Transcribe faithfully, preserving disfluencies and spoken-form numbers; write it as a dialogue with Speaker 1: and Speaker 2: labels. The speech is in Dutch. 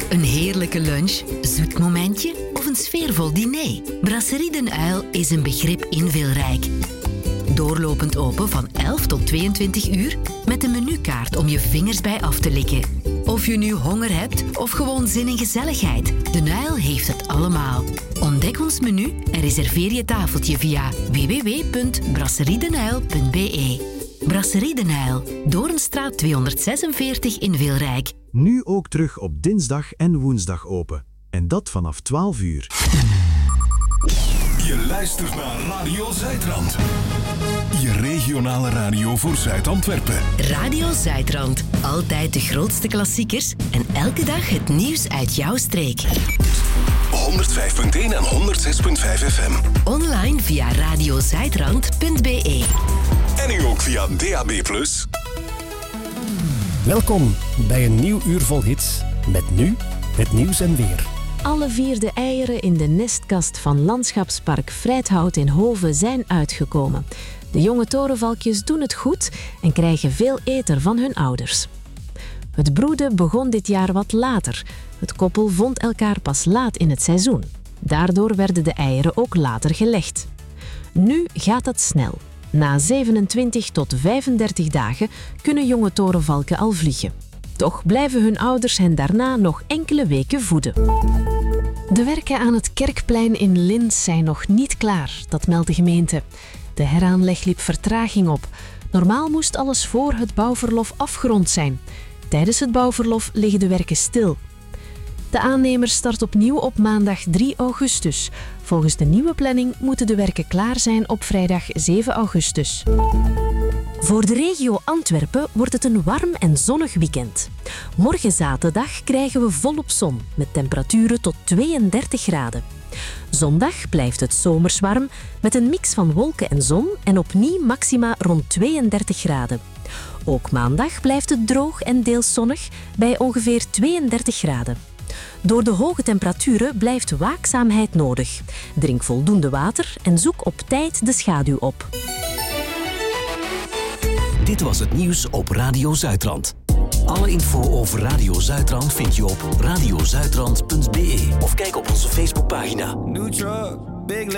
Speaker 1: Een heerlijke lunch, zoet momentje of een sfeervol diner? Brasserie Den Uil is een begrip in Wilrijk. Doorlopend open van elf tot tweeëntwintig uur met een menukaart om je vingers bij af te likken. Of je nu honger hebt of gewoon zin in gezelligheid, Den Uil heeft het allemaal. Ontdek ons menu en reserveer je tafeltje via w w w punt brasseriedenuil punt b e. Brasserie Den Uil, Doornstraat tweehonderdzesenveertig in Wilrijk.
Speaker 2: Nu ook terug op dinsdag en woensdag open. En dat vanaf twaalf uur.
Speaker 3: Je luistert naar Radio Zuidrand. Je regionale radio voor Zuid-Antwerpen.
Speaker 1: Radio Zuidrand. Altijd de grootste klassiekers en elke dag het nieuws uit jouw streek.
Speaker 3: honderdvijf punt één en honderdzes punt vijf F M.
Speaker 1: Online via radiozuidrand punt b e.
Speaker 3: En nu ook via D A B plus.
Speaker 4: Welkom bij een nieuw uur vol hits. Met nu het nieuws en weer.
Speaker 5: Alle vier de eieren in de nestkast van Landschapspark Vrijthout in Hoven zijn uitgekomen. De jonge torenvalkjes doen het goed en krijgen veel eter van hun ouders. Het broeden begon dit jaar wat later. Het koppel vond elkaar pas laat in het seizoen. Daardoor werden de eieren ook later gelegd. Nu gaat dat snel. Na zevenentwintig tot vijfendertig dagen kunnen jonge torenvalken al vliegen. Toch blijven hun ouders hen daarna nog enkele weken voeden. De werken aan het Kerkplein in Linz zijn nog niet klaar, dat meldt de gemeente. De heraanleg liep vertraging op. Normaal moest alles voor het bouwverlof afgerond zijn. Tijdens het bouwverlof liggen de werken stil. De aannemer start opnieuw op maandag drie augustus. Volgens de nieuwe planning moeten de werken klaar zijn op vrijdag zeven augustus. Voor de regio Antwerpen wordt het een warm en zonnig weekend. Morgen zaterdag krijgen we volop zon, met temperaturen tot tweeëndertig graden. Zondag blijft het zomers warm, met een mix van wolken en zon en opnieuw maxima rond tweeëndertig graden. Ook maandag blijft het droog en deels zonnig, bij ongeveer tweeëndertig graden. Door de hoge temperaturen blijft waakzaamheid nodig. Drink voldoende water en zoek op tijd de schaduw op.
Speaker 6: Dit was het nieuws op Radio Zuidrand. Alle info over Radio Zuidrand vind je op radiozuidrand punt b e of kijk op onze Facebookpagina.